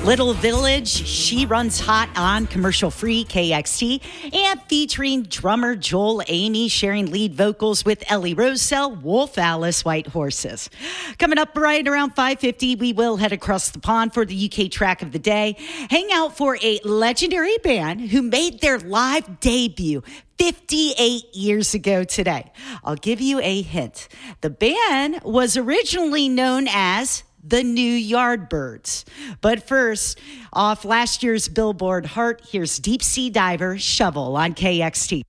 Little Village, She Runs Hot on commercial-free KXT, and featuring drummer Joel Amy sharing lead vocals with Ellie Rosell, Wolf Alice, White Horses. Coming up right around 5:50, we will head across the pond for the UK track of the day. Hang out for a legendary band who made their live debut 58 years ago today. I'll give you a hint. The band was originally known as the New Yardbirds. But first, off last year's Billboard Heart, here's Deep Sea Diver Shovel on KXT.